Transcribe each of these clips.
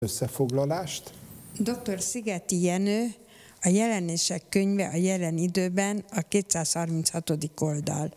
összefoglalást. Dr. Szigeti Jenő, a Jelenések könyve a jelen időben, a 236. oldal.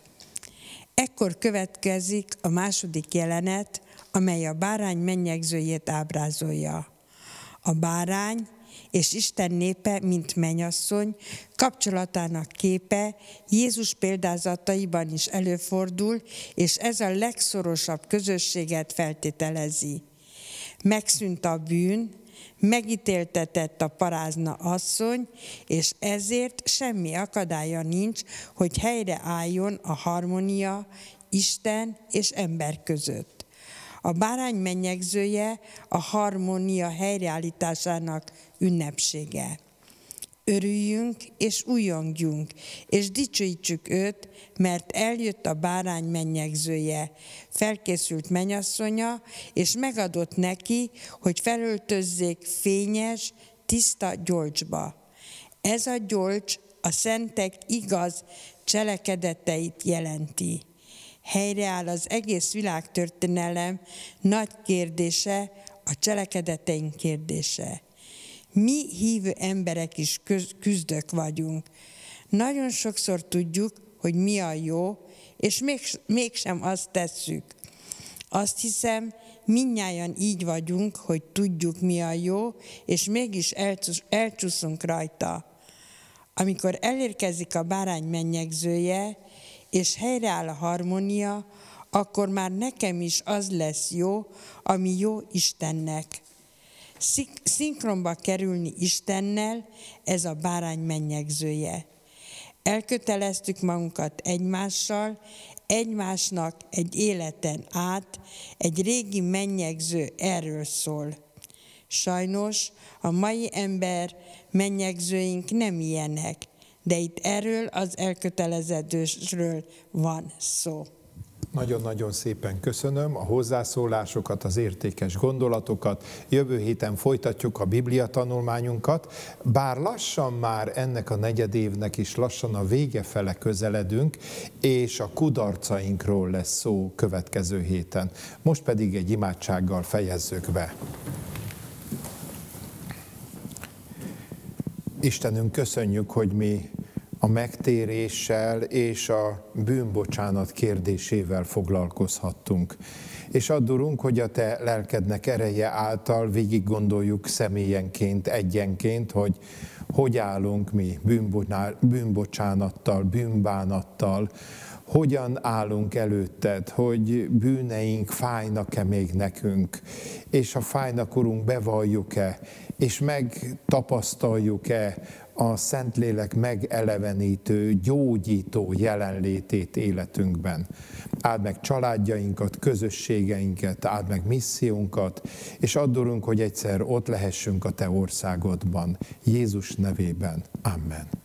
Ekkor következik a második jelenet, amely a bárány mennyegzőjét ábrázolja. A bárány és Isten népe, mint mennyasszony, kapcsolatának képe Jézus példázataiban is előfordul, és ez a legszorosabb közösséget feltételezi. Megszűnt a bűn, megítéltetett a parázna asszony, és ezért semmi akadálya nincs, hogy helyreálljon a harmónia Isten és ember között. A bárány mennyegzője a harmónia helyreállításának ünnepsége. Örüljünk és újongjunk, és dicsőítsük őt, mert eljött a bárány mennyegzője, felkészült mennyasszonya, és megadott neki, hogy felöltözzék fényes, tiszta gyolcsba. Ez a gyolcs a szentek igaz cselekedeteit jelenti. Helyreáll az egész világtörténelem nagy kérdése, a cselekedeteink kérdése. Mi hívő emberek is küzdők vagyunk. Nagyon sokszor tudjuk, hogy mi a jó, és mégsem azt tesszük. Azt hiszem, mindnyájan így vagyunk, hogy tudjuk, mi a jó, és mégis elcsúszunk rajta. Amikor elérkezik a bárány mennyegzője, és helyreáll a harmónia, akkor már nekem is az lesz jó, ami jó Istennek. Szinkronba kerülni Istennel, ez a bárány mennyegzője. Elköteleztük magunkat egymással, egymásnak egy életen át, egy régi mennyegző erről szól. Sajnos a mai ember mennyegzőink nem ilyenek, de itt erről az elköteleződésről van szó. Nagyon-nagyon szépen köszönöm a hozzászólásokat, az értékes gondolatokat. Jövő héten folytatjuk a Biblia tanulmányunkat, bár lassan már ennek a negyedévnek is lassan a vége fele közeledünk, és a kudarcainkról lesz szó következő héten. Most pedig egy imádsággal fejezzük be. Istenünk, köszönjük, hogy mi a megtéréssel és a bűnbocsánat kérdésével foglalkozhattunk. És add, Urunk, hogy a Te lelkednek ereje által végig gondoljuk személyenként, egyenként, hogy állunk mi bűnbocsánattal, bűnbánattal, hogyan állunk előtted, hogy bűneink fájnak-e még nekünk, és ha fájnak, Urunk, bevalljuk-e, és megtapasztaljuk-e a Szentlélek megelevenítő, gyógyító jelenlétét életünkben. Áld meg családjainkat, közösségeinket, áld meg missziónkat, és add, Urunk, hogy egyszer ott lehessünk a Te országodban. Jézus nevében. Amen.